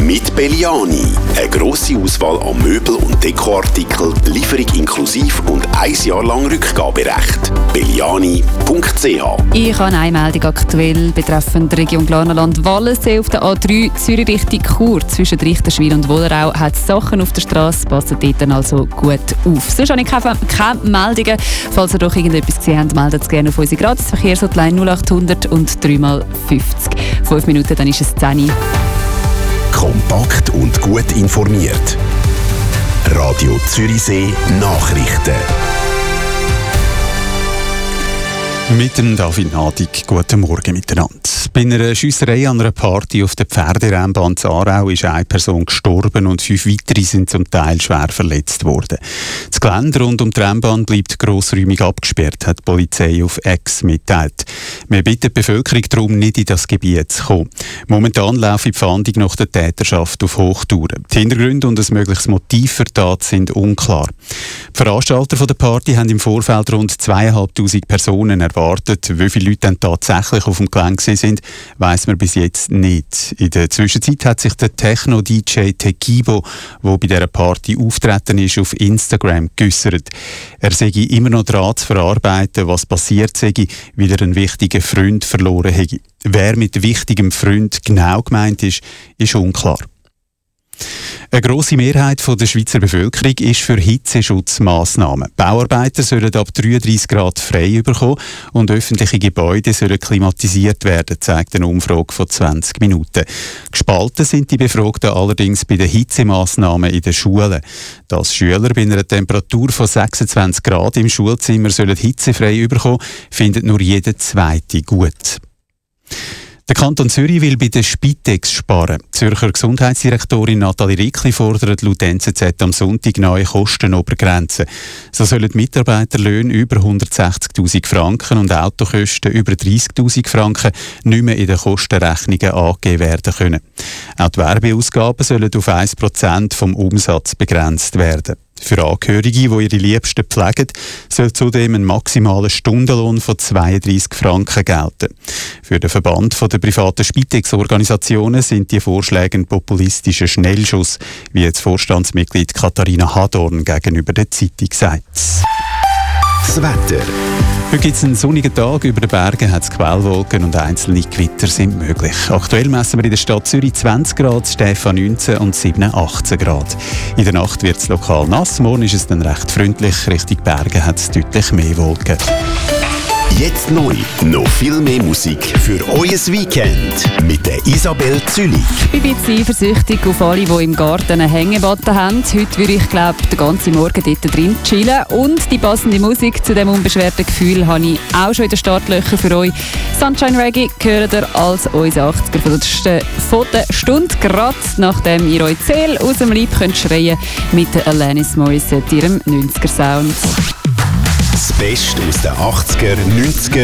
Mit Belliani. Eine grosse Auswahl an Möbel- und Dekoartikeln, Lieferung inklusiv und 1 Jahr lang Rückgaberecht. Belliani.ch. Ich habe eine Meldung aktuell betreffend die Region Glarnerland-Wallensee auf der A3 Zürich Richtung Chur. Zwischen Richterswil und Wollerau hat es Sachen auf der Straße, passen dort dann also gut auf. Sonst habe ich keine Meldungen. Falls ihr doch irgendetwas gesehen habt, meldet es gerne auf unsere Gratis-Verkehrshotline 0800 und 3x50. 5 Minuten, dann ist es 10 Uhr. Kompakt und gut informiert. Radio Zürichsee Nachrichten. Mit dem David Nadig. Guten Morgen miteinander. Bei einer Schiesserei an einer Party auf der Pferderennbahn in Aarau ist eine Person gestorben und 5 weitere sind zum Teil schwer verletzt worden. Das Gelände rund um die Rennbahn bleibt grossräumig abgesperrt, hat die Polizei auf X mitteilt. Wir bitten die Bevölkerung darum, nicht in das Gebiet zu kommen. Momentan läuft die Fahndung nach der Täterschaft auf Hochtouren. Die Hintergründe und ein mögliches Motiv für die Tat sind unklar. Die Veranstalter der Party haben im Vorfeld rund 2'500 Personen erwartet. Wie viele Leute dann tatsächlich auf dem Gelände sind, weiss man bis jetzt nicht. In der Zwischenzeit hat sich der Techno-DJ Tekibo, der bei dieser Party auftreten ist, auf Instagram geäussert. Er sei immer noch dran zu verarbeiten, was passiert sei, weil er einen wichtigen Freund verloren hätte. Wer mit wichtigem Freund genau gemeint ist, ist unklar. Eine grosse Mehrheit der Schweizer Bevölkerung ist für Hitzeschutzmassnahmen. Bauarbeiter sollen ab 33 Grad frei bekommen und öffentliche Gebäude sollen klimatisiert werden, zeigt eine Umfrage von 20 Minuten. Gespalten sind die Befragten allerdings bei den Hitzemassnahmen in den Schulen. Dass Schüler bei einer Temperatur von 26 Grad im Schulzimmer sollen hitzefrei bekommen, findet nur jeder Zweite gut. Der Kanton Zürich will bei der Spitex sparen. Die Zürcher Gesundheitsdirektorin Nathalie Rickli fordert laut NZZ am Sonntag neue Kostenobergrenzen. So sollen Mitarbeiterlöhne über 160'000 Franken und Autokosten über 30'000 Franken nicht mehr in den Kostenrechnungen angegeben werden können. Auch die Werbeausgaben sollen auf 1% vom Umsatz begrenzt werden. Für Angehörige, die ihre Liebsten pflegen, soll zudem ein maximaler Stundenlohn von 32 Franken gelten. Für den Verband der privaten Spitex-Organisationen sind die Vorschläge ein populistischer Schnellschuss, wie jetzt Vorstandsmitglied Katharina Hadorn gegenüber der Zeitung sagt. Das Wetter. Heute gibt es einen sonnigen Tag. Über den Bergen hat es Quellwolken und einzelne Gewitter sind möglich. Aktuell messen wir in der Stadt Zürich 20 Grad, Stefan 19 und 7 18 Grad. In der Nacht wird es lokal nass, morgen ist es dann recht freundlich. Richtung Berge hat es deutlich mehr Wolken. Jetzt neu. Noch viel mehr Musik für euer Weekend. Mit der Isabel Zülich. Ich bin bisschen eifersüchtig auf alle, die im Garten eine Hängematte haben. Heute würde ich, glaube den ganzen Morgen dort drin chillen. Und die passende Musik zu diesem unbeschwerten Gefühl habe ich auch schon in den Startlöchern für euch. Sunshine Reggae gehört ihr als unser 80er von der Stunde, gerade nachdem ihr euch die Seele aus dem Leib könnt schreien mit der Alanis Morissette, ihrem 90er-Sound. Das Beste aus den 80er, 90er